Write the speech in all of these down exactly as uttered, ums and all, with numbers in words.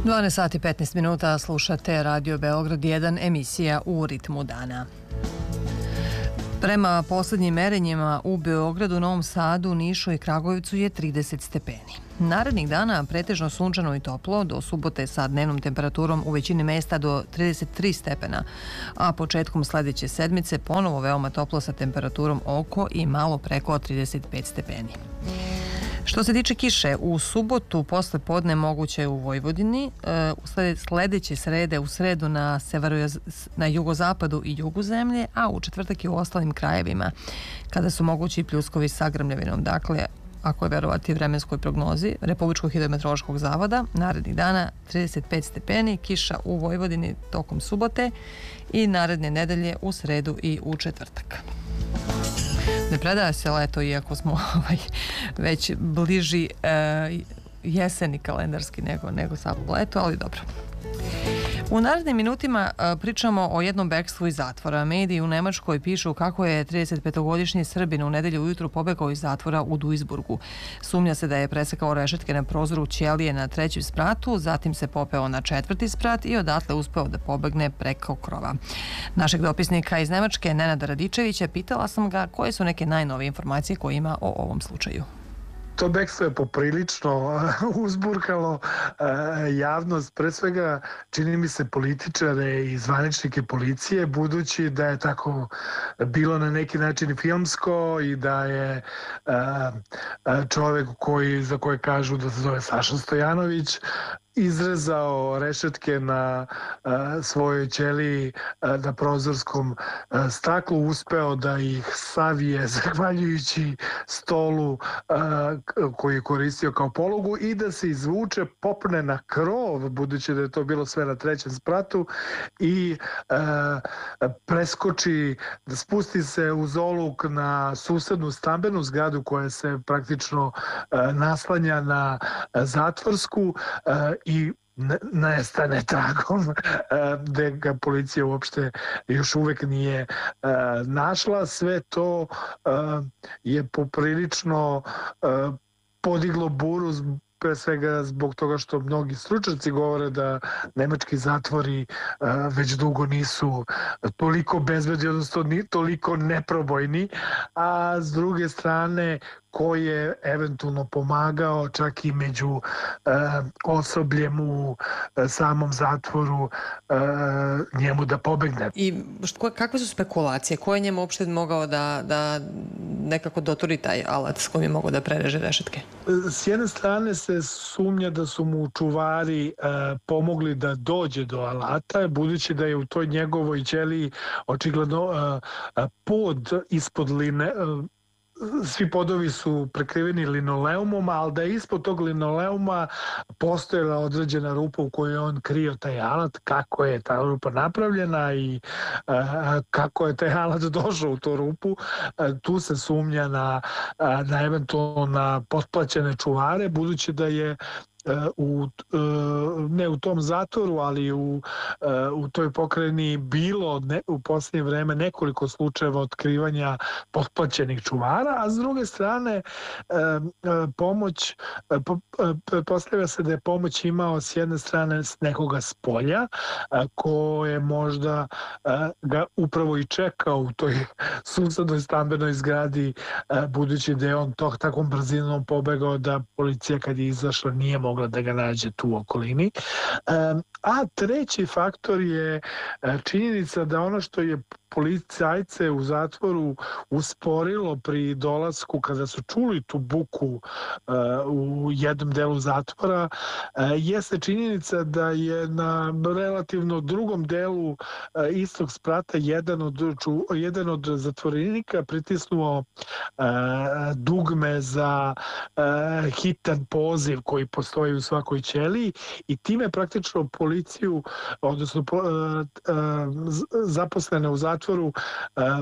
dvanaest sati i petnaest minuta, slušate Radio Beograd jedan, emisija U ritmu dana. Prema poslednjim merenjima u Beogradu, Novom Sadu, Nišu i Kragujevcu je trideset stepeni. Narednih dana pretežno sunčano i toplo, do subote sa dnevnom temperaturom u većini mesta do trideset tri stepena, a početkom sledeće sedmice ponovo veoma toplo sa temperaturom oko i malo preko trideset pet stepeni. Što se tiče kiše, u subotu posle podne moguće je u Vojvodini, u sledeće srede u sredu na, na jugozapadu i jugu zemlje, a u četvrtak i u ostalim krajevima, kada su mogući pljuskovi sa grmljavinom. Dakle, ako je verovati vremenskoj prognozi Republičkog hidrometeorološkog zavoda, narednih dana trideset pet stepeni, kiša u Vojvodini tokom subote i naredne nedelje u sredu i u četvrtak. Ne predaje se leto, iako smo ovaj, već bliži e, jeseni kalendarski nego, nego samo leto, ali dobro. U narednim minutima pričamo o jednom bekstvu iz zatvora. Mediji u Nemačkoj pišu kako je tridesetpetogodišnji Srbin u nedelju ujutru pobegao iz zatvora u Duisburgu. Sumnja se da je presekao rešetke na prozoru ćelije na trećem spratu, zatim se popeo na četvrti sprat i odatle uspeo da pobegne preko krova. Našeg dopisnika iz Nemačke, Nenada Radičevića, pitala sam ga koje su neke najnovije informacije koje ima o ovom slučaju. To bekstvo je poprilično uzburkalo javnost, pre svega čini mi se političare i zvaničnike policije, budući da je tako bilo na neki način filmsko i da je čovek koji, za koje kažu da se zove Saša Stojanović, izrezao rešetke na a, svojoj ćeliji a, na prozorskom a, staklu, uspeo da ih savije zahvaljujući stolu a, koji je koristio kao polugu i da se izvuče, popne na krov, budući da je to bilo sve na trećem spratu, i a, preskoči, da spusti se uz oluk na susednu stambenu zgradu koja se praktično a, naslanja na a, zatvorsku a, i nestane tragom, gde ga policija uopšte još uvek nije našla. Sve to je poprilično podiglo buru, pre svega zbog toga što mnogi stručnjaci govore da nemački zatvori već dugo nisu toliko bezbedni, odnosno toliko neprobojni, a s druge strane ko je eventualno pomagao čak i među e, osobljem u e, samom zatvoru e, njemu da pobegne. I što, kakve su spekulacije? Ko je njemu uopšte mogao da, da nekako dotori taj alat s kojim je mogao da prereže rešetke? S jedne strane se sumnja da su mu čuvari e, pomogli da dođe do alata, budući da je u toj njegovoj ćeliji očigledno e, pod ispod line, e, svi podovi su prekriveni linoleumom, ali da je ispod tog linoleuma postojala određena rupa u kojoj je on krio taj alat, kako je ta rupa napravljena i a, kako je taj alat došao u tu rupu. A, tu se sumnja na, a, na eventualno na potplaćene čuvare, budući da je u, ne u tom zatvoru, ali u, u toj pokrajini bilo ne, u posljednje vreme nekoliko slučajeva otkrivanja potplaćenih čuvara, a s druge strane pomoć, pretpostavlja se da je pomoć imao s jedne strane s nekoga s polja, ko je možda ga upravo i čekao u toj susednoj stambenoj zgradi, budući da je on tog takvom brzinom pobegao da policija kad je izašla nije mogla da ga nađe tu u okolini. A treći faktor je činjenica da ono što je policajce u zatvoru usporilo pri dolasku, kada su čuli tu buku uh, u jednom delu zatvora, uh, jeste činjenica da je na relativno drugom delu uh, istog sprata jedan od, ču, jedan od zatvorenika pritisnuo uh, dugme za uh, hitan poziv koji postoji u svakoj ćeliji i time praktično policiju, odnosno uh, uh, zaposlene u zatvoru,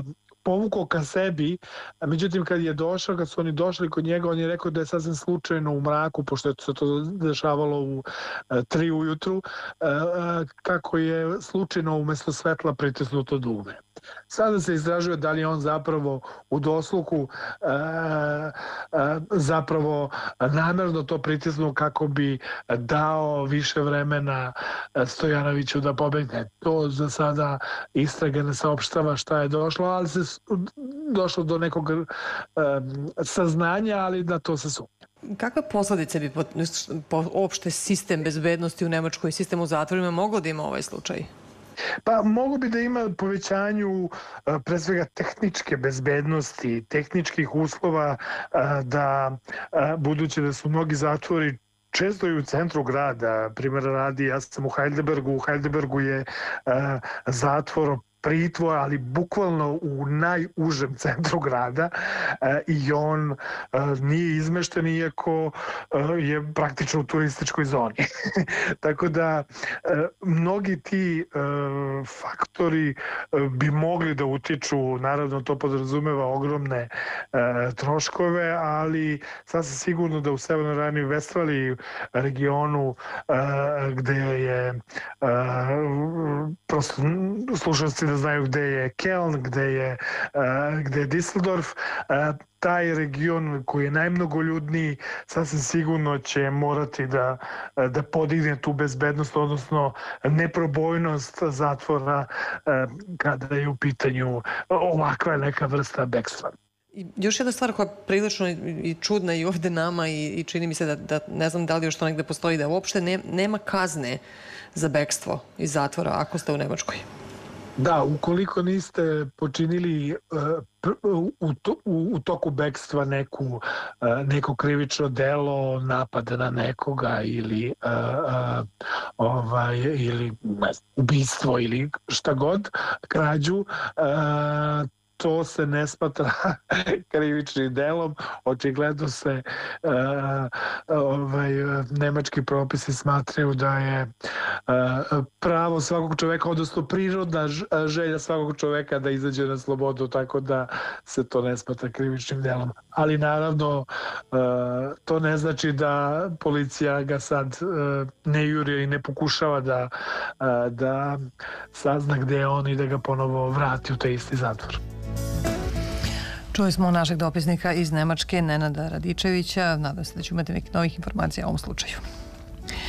povukao ka sebi, međutim kad je došao, kad su oni došli kod njega, on je rekao da je sasvim slučajno u mraku, pošto je se to dešavalo u tri ujutru, kako je slučajno umesto svetla pritisnuto dugme. Sada se istražuje da li je on zapravo u dosluhu e, e, zapravo namerno to pritisnuo kako bi dao više vremena Stojanoviću da pobegne. To za sada istraga ne saopštava šta je došlo, ali se došlo do nekog e, saznanja, ali na to se sumnja. Kakve posledice bi po, po opšte sistem bezbednosti u Nemačkoj, sistem u zatvorima moglo da ima ovaj slučaj? Pa mogu bi da ima povećanju pre svega tehničke bezbednosti, tehničkih uslova da budući da su mnogi zatvori često i u centru grada, primjera radi, ja sam u Heidelbergu, u Heidelbergu je zatvor pritvor, ali bukvalno u najužem centru grada e, i on e, nije izmešten iako e, je praktično u turističkoj zoni. Tako da e, mnogi ti e, faktori e, bi mogli da utiču, naravno to podrazumeva ogromne e, troškove, ali sasvim sigurno da u Severnoj Rajni Vestfaliji regionu e, gde je e, prosto slušalci da znaju gde je Keln, gde je, uh, gde je Düsseldorf, uh, taj region koji je najmnogoljudniji sasvim sigurno će morati da, da podigne tu bezbednost, odnosno neprobojnost zatvora uh, kada je u pitanju ovakva neka vrsta bekstva. I još jedna stvar koja je prilično i čudna i ovde nama i, i čini mi se da, da ne znam da li još to negde postoji, da uopšte ne, nema kazne za bekstvo iz zatvora ako ste u Nemačkoj. Da, ukoliko niste počinili uh, u, to, u, u toku bekstva neku, uh, neko krivično delo, napad na nekoga ili, uh, uh, ovaj, ili ne znam, ubistvo ili šta god, krađu, uh, to se ne smatra krivičnim delom. Očigledno se uh, ovaj, nemački propisi smatraju da je uh, pravo svakog čoveka, odnosno prirodna želja svakog čoveka da izađe na slobodu, tako da se to ne smatra krivičnim delom. Ali naravno uh, to ne znači da policija ga sad uh, ne juri i ne pokušava da, uh, da sazna gde je on i da ga ponovo vrati u taj isti zatvor. Čuli smo našeg dopisnika iz Nemačke, Nenada Radičevića. Nadam se da ću imati nekih novih informacija o ovom slučaju.